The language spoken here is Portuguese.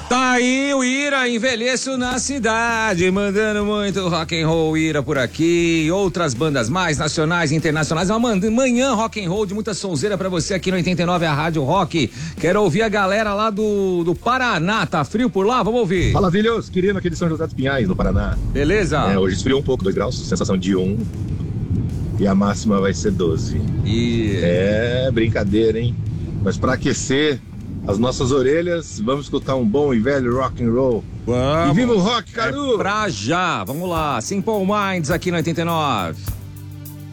Tá aí o Ira, envelheço na cidade, mandando muito rock and roll, Ira por aqui, outras bandas mais, nacionais e internacionais, uma manhã rock and roll de muita sonzeira pra você aqui no 89, a Rádio Rock. Quero ouvir a galera lá do Paraná, tá frio por lá? Vamos ouvir. Fala, filhos, querido aqui de São José dos Pinhais, no Paraná. Beleza? Hoje esfriou um pouco, 2 graus, sensação de 1, e a máxima vai ser 12. Brincadeira, hein? Mas pra aquecer as nossas orelhas, vamos escutar um bom e velho rock and roll. Vamos. E viva o rock, Cadu! Pra já, vamos lá, Simple Minds aqui no 89.